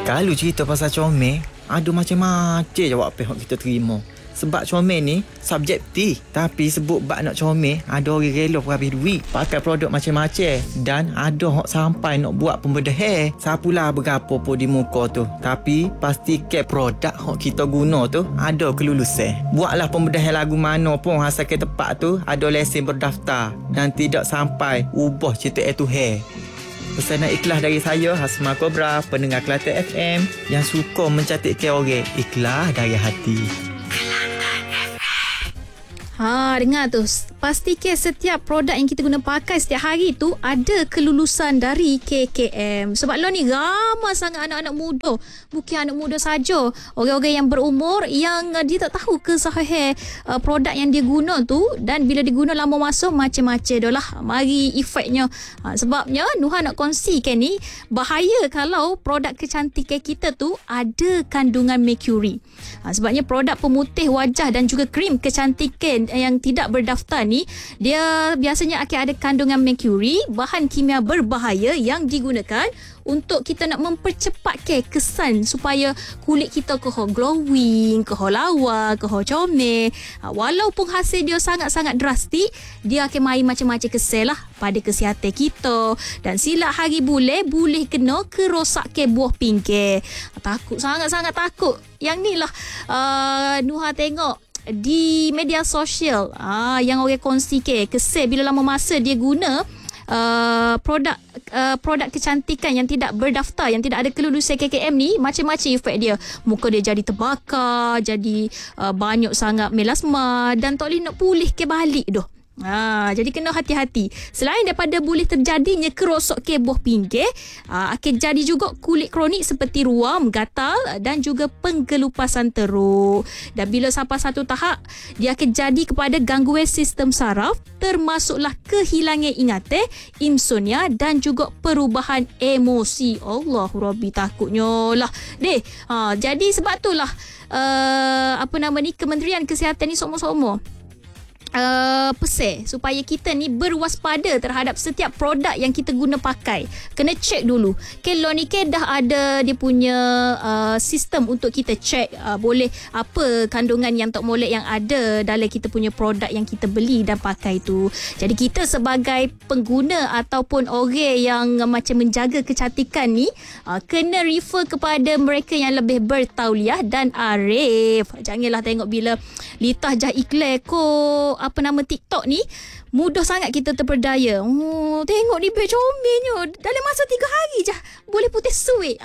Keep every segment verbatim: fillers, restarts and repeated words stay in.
Kalau cerita pasal comel, ada macam-macam jawapan yang kita terima. Sebab comel ni subjektif. Tapi sebut bak nak comel, ada orang rela berhabis duit pakai produk macam-macam. Dan ada yang sampai nak buat pembedahan. Sapulah berapa pun di muka tu. Tapi pastikan produk yang kita guna tu ada kelulusan. Buatlah pembedahan lagu mana pun asalkan tepat tu ada lesen berdaftar. Dan tidak sampai ubah cerita itu hair. Pesanan ikhlas dari saya, Hasma Cobra, pendengar Kelantan F M yang suka mencantikkan orang. Ikhlas dari hati. Ha, dengar tu. Pastikan setiap produk yang kita guna pakai setiap hari tu ada kelulusan dari K K M. Sebab lo ni ramai sangat anak-anak muda. Bukan anak muda saja. Orang-orang yang berumur yang uh, dia tak tahu kesahihan uh, produk yang dia guna tu. Dan bila diguna lama masa macam-macam dah lah. Mari efeknya. Ha, sebabnya Nuha nak kongsikan ni bahaya kalau produk kecantikan kita tu ada kandungan merkuri. Ha, sebabnya produk pemutih wajah dan juga krim kecantikan yang tidak berdaftar ni, dia biasanya akan ada kandungan merkuri, bahan kimia berbahaya yang digunakan untuk kita nak mempercepatkan kesan supaya kulit kita keho glowing, keho lawa, keho comel. Ha, walaupun hasil dia sangat-sangat drastik, dia akan main macam-macam kesan lah pada kesihatan kita. Dan silap hari boleh, boleh kena kerosakan buah pinggir. Ha, takut, sangat-sangat takut. Yang ni lah uh, Nuha tengok di media sosial ah, yang orang kongsi ke kesal bila lama masa dia guna uh, produk uh, produk kecantikan yang tidak berdaftar, yang tidak ada kelulusan K K M ni, macam-macam efek dia. Muka dia jadi terbakar, jadi uh, banyak sangat melasma dan tak boleh nak pulih ke balik dah. Ha, jadi kena hati-hati. Selain daripada boleh terjadinya kerosok ke buah pinggir, ha, akan jadi juga kulit kronik seperti ruam, gatal dan juga penggelupasan teruk. Dan bila sampai satu tahap, dia akan jadi kepada gangguan sistem saraf, termasuklah kehilangan ingatan, insomnia dan juga perubahan emosi. Allahu Rabbi, takutnya lah. Deh, ha, jadi sebab itulah uh, apa nama ni, Kementerian Kesihatan ni somo-somo Uh, pesan supaya kita ni berwaspada terhadap setiap produk yang kita guna pakai. Kena cek dulu. Kalau ni ke dah ada dia punya uh, sistem untuk kita cek uh, boleh apa kandungan yang tak molek yang ada dalam kita punya produk yang kita beli dan pakai tu. Jadi kita sebagai pengguna ataupun orang yang uh, macam menjaga kecantikan ni uh, kena refer kepada mereka yang lebih bertauliah dan arif. Janganlah tengok bila litah jah iklan ko apa nama TikTok ni, mudah sangat kita terperdaya. Oh, tengok ni beg comelnya. Dalam masa tiga hari je boleh putih suik.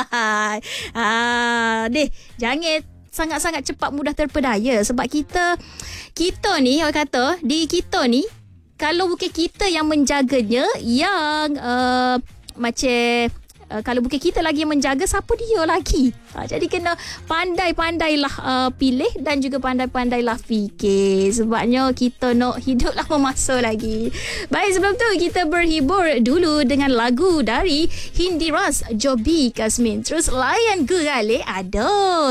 ah, deh, jangan sangat-sangat cepat mudah terpedaya. Sebab kita kita ni, orang kata, diri kita ni, kalau bukan kita yang menjaganya, yang uh, macam Uh, kalau bukan kita lagi yang menjaga, siapa dia lagi? Ha, jadi kena pandai-pandailah uh, pilih dan juga pandai-pandailah fikir. Sebabnya kita nak hidup lama masa lagi. Baik, sebelum tu kita berhibur dulu dengan lagu dari Hindi Ras, Joby Kasmin. Terus layan Gerale Ada.